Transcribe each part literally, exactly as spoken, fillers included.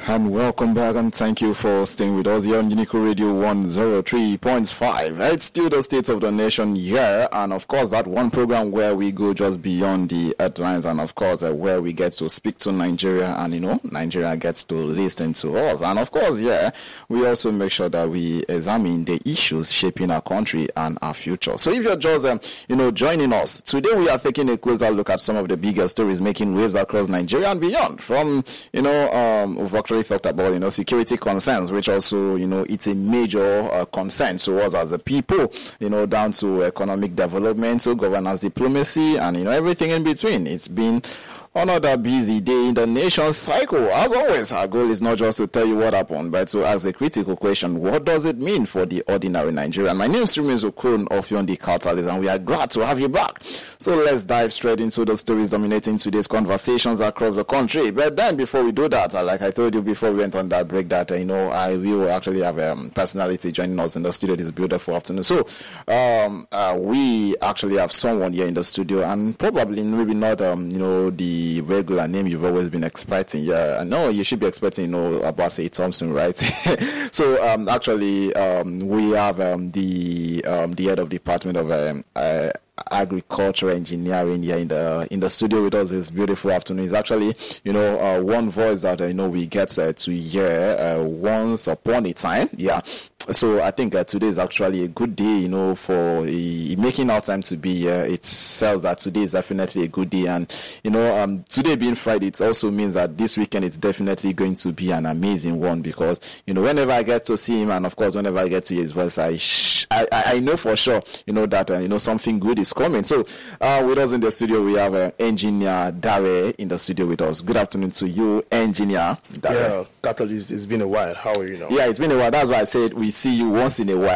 And welcome back, and thank you for staying with us here on Unico Radio one oh three point five. It's still the State of the Nation here, and of course that one program where we go just beyond the headlines, and of course uh, where we get to speak to Nigeria, and you know, Nigeria gets to listen to us. And of course, yeah, we also make sure that we examine the issues shaping our country and our future. So if you're just, um, you know, joining us, today we are taking a closer look at some of the biggest stories making waves across Nigeria and beyond. From, you know, um, we've actually talked about, you know, security concerns, which also, you know, it's a major uh, concern to us as a people, you know, down to economic development, to governance diplomacy, and, you know, everything in between. It's been another busy day in the nation's cycle. As always, our goal is not just to tell you what happened, but to ask a critical question: what does it mean for the ordinary Nigerian? My name is Rimiz Okun of Yondi Catalyst, and we are glad to have you back. So let's dive straight into the stories dominating today's conversations across the country. But then, before we do that, like I told you before we went on that break, that uh, you know, I will actually have a um, personality joining us in the studio this beautiful afternoon. So um, uh, we actually have someone here in the studio, and probably maybe not, um, you know, the regular name you've always been expecting. Yeah, I know you should be expecting, you know, about say Thompson, right? So um, actually, um, we have um, the um, the head of department of um, uh, agriculture engineering here in the in the studio with us this beautiful afternoon. It's actually, you know, uh, one voice that uh, you know we get uh, to hear uh, once upon a time. Yeah. So I think uh, today is actually a good day, you know, for uh, making our time to be here. It tells that today is definitely a good day, and you know, um, today being Friday, it also means that this weekend is definitely going to be an amazing one, because you know, whenever I get to see him, and of course, whenever I get to hear his voice, I sh- I, I know for sure, you know, that uh, you know something good is coming. So uh, with us in the studio, we have uh, engineer Dare in the studio with us. Good afternoon to you, engineer Dare. Yeah, Catalyst, it's been a while. How are you now? Yeah, it's been a while. That's why I said we see you once in a while.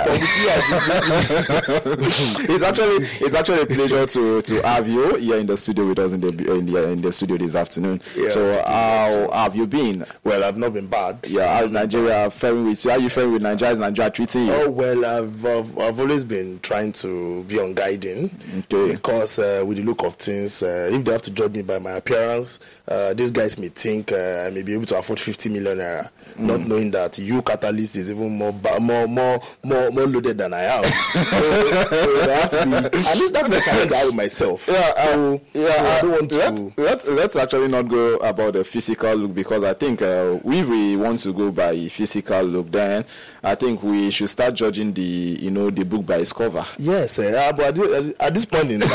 it's actually it's actually a pleasure to to have you here in the studio with us in the in the, in the studio this afternoon. Yeah, so how have you been? Well, I've not been bad. Yeah, how's Nigeria faring with you? How are you faring with Nigeria? Is Nigeria treating you? Oh well, I've I've, I've always been trying to be on guiding. Okay. Because uh, with the look of things, uh, if they have to judge me by my appearance, uh, these guys may think uh, I may be able to afford fifty million naira, mm. not knowing that you Catalyst is even more ba- more more more more loaded than I am. so, so I have to be, at least that's the challenge I have with myself. Yeah, so, uh, yeah. So I don't want let's, to. Let's let's actually not go about the physical look, because I think uh, if we want to go by physical look, then I think we should start judging the you know the book by its cover. Yes, uh, but at this, at this point in time,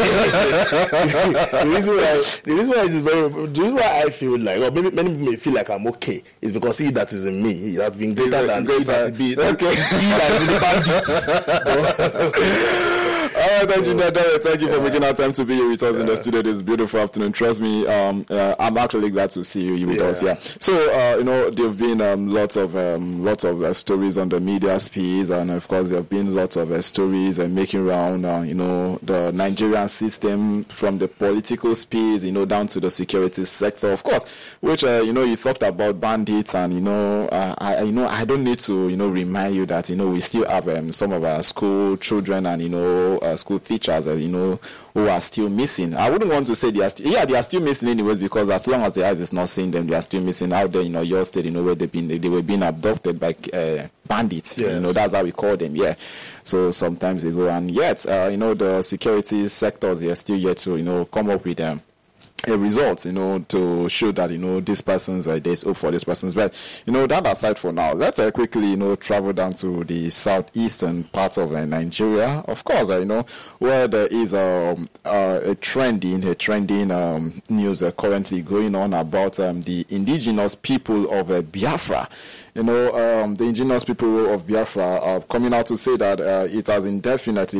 the reason why the reason why is very the reason why I feel like, or maybe many people may feel like I'm okay, is because he that is in me, he has been greater than he that be okay. He that is in the bandits. All right, engineer Derek, thank you for making our time to be here with us yeah. in the studio this beautiful afternoon. Trust me, um, uh, I'm actually glad to see you, you with yeah. us. Yeah. So, uh, you know, there have been um, lots of um, lots of uh, stories on the media space, and of course, there have been lots of uh, stories uh, making around, uh, you know, the Nigerian system, from the political space, you know, down to the security sector, of course. Which, uh, you know, you talked about bandits, and you know, uh, I, you know, I don't need to, you know, remind you that you know we still have um, some of our school children and you know. Uh, school teachers, uh, you know, who are still missing. I wouldn't want to say they are still, yeah, they are still missing anyways, because as long as the eyes is not seeing them, they are still missing out there, you know, your state, you know, where they've been, they, they were being abducted by uh, bandits, yes. You know, that's how we call them, yeah. So sometimes they go, and yet, uh, you know, the security sectors, they are still yet to, you know, come up with them. Um, a result, you know, to show that, you know, this person's, uh, there's hope for this person's. But, you know, that aside for now, let's uh, quickly, you know, travel down to the southeastern parts of uh, Nigeria. Of course, uh, you know, where there is um, uh, a trending, a trending um, news uh, currently going on about um, the indigenous people of uh, Biafra. You know, um, the indigenous people of Biafra are coming out to say that uh, it has indefinitely